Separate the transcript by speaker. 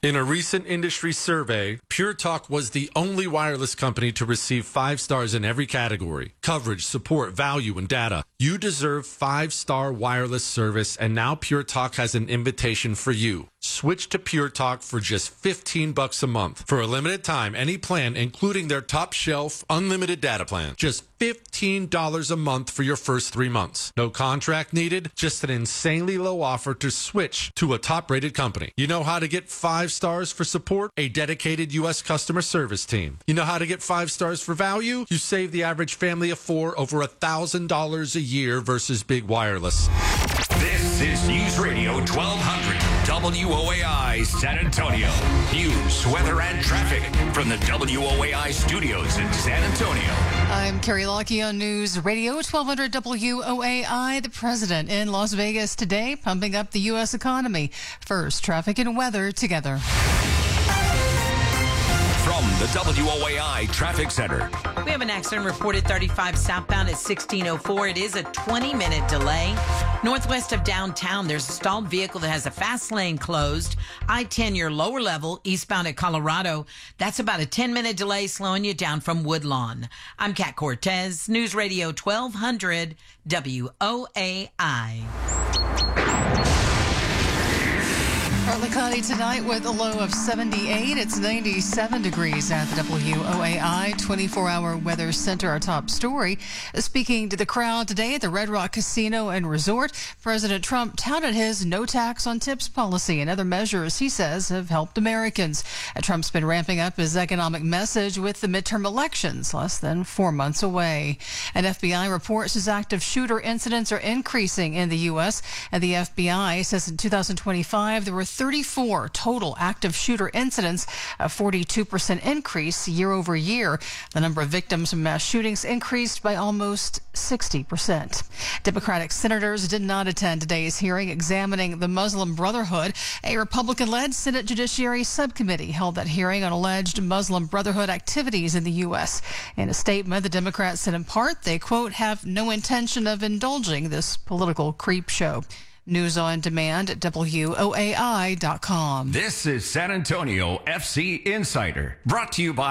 Speaker 1: In a recent industry survey, Pure Talk was the only wireless company to receive 5 stars in every category: coverage, support, value, and data. You deserve 5-star wireless service, and now Pure Talk has an invitation for you. Switch to Pure Talk for just $15 a month. For a limited time, any plan, including their top shelf unlimited data plan. Just $15 a month for your first 3 months. No contract needed, just an insanely low offer to switch to a top-rated company. You know how to get 5 stars for support? A dedicated U.S. customer service team. You know how to get 5 stars for value? You save the average family of 4 over $1,000 a year versus big wireless.
Speaker 2: This is News Radio 1200 WOAI San Antonio. News, weather, and traffic from the WOAI studios in San Antonio.
Speaker 3: I'm Carrie Lockie on News Radio 1200 WOAI. The president in Las Vegas today, pumping up the U.S. economy. First, traffic and weather together.
Speaker 2: From the WOAI Traffic Center.
Speaker 4: We have an accident reported 35 southbound at 1604. It is a 20-minute delay. Northwest of downtown, there's a stalled vehicle that has a fast lane closed. I-10, your lower level, eastbound at Colorado. That's about a 10-minute delay, slowing you down from Woodlawn. I'm Kat Cortez, News Radio 1200 WOAI.
Speaker 3: Partly cloudy tonight with a low of 78. It's 97 degrees at the WOAI 24-hour weather center. Our top story. Speaking to the crowd today at the Red Rock Casino and Resort, President Trump touted his no tax on tips policy and other measures he says have helped Americans. Trump's been ramping up his economic message with the midterm elections less than 4 months away. An FBI report says active shooter incidents are increasing in the U.S., and the FBI says in 2025 there were 34 total active shooter incidents, a 42% increase year over year. The number of victims from mass shootings increased by almost 60%. Democratic senators did not attend today's hearing examining the Muslim Brotherhood. A Republican-led Senate Judiciary Subcommittee held that hearing on alleged Muslim Brotherhood activities in the U.S. In a statement, the Democrats said in part they, quote, have no intention of indulging this political creep show. News on demand at WOAI.com.
Speaker 2: This is San Antonio FC Insider, brought to you by